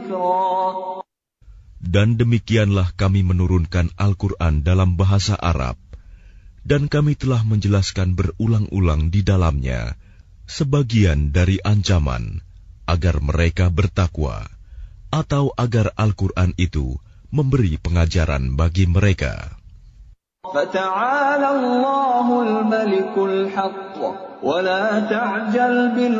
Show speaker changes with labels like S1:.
S1: Dan demikianlah kami menurunkan Al-Quran dalam bahasa Arab, dan kami telah menjelaskan berulang-ulang di dalamnya sebagian dari ancaman agar mereka bertakwa, atau agar Al-Quran itu memberi pengajaran bagi mereka.
S2: فَتَعَالَى اللَّهُ الْمَلِكُ الْحَقُّ وَلَا تَعْجَلْ